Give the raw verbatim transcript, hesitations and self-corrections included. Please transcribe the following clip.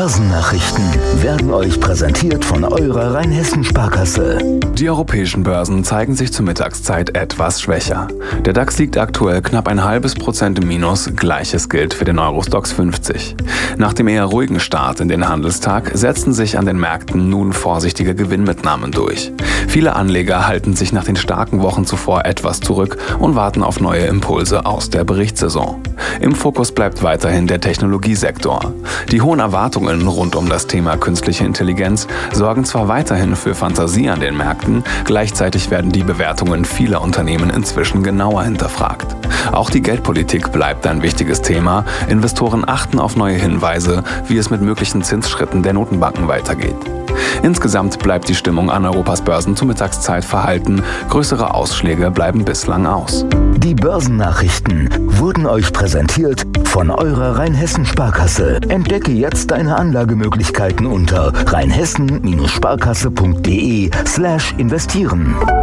Börsennachrichten werden euch präsentiert von eurer Rheinhessen-Sparkasse. Die europäischen Börsen zeigen sich zur Mittagszeit etwas schwächer. Der DAX liegt aktuell knapp ein halbes Prozent im Minus, gleiches gilt für den Euro-Stoxx fünfzig. Nach dem eher ruhigen Start in den Handelstag setzen sich an den Märkten nun vorsichtige Gewinnmitnahmen durch. Viele Anleger halten sich nach den starken Wochen zuvor etwas zurück und warten auf neue Impulse aus der Berichtssaison. Im Fokus bleibt weiterhin der Technologiesektor. Die hohen Erwartungen rund um das Thema künstliche Intelligenz sorgen zwar weiterhin für Fantasie an den Märkten, gleichzeitig werden die Bewertungen vieler Unternehmen inzwischen genauer hinterfragt. Auch die Geldpolitik bleibt ein wichtiges Thema. Investoren achten auf neue Hinweise, wie es mit möglichen Zinsschritten der Notenbanken weitergeht. Insgesamt bleibt die Stimmung an Europas Börsen zur Mittagszeit verhalten. Größere Ausschläge bleiben bislang aus. Die Börsennachrichten wurden euch präsentiert von eurer Rheinhessen-Sparkasse. Entdecke jetzt deine Anlagemöglichkeiten unter rheinhessen Sparkasse punkt de slash investieren.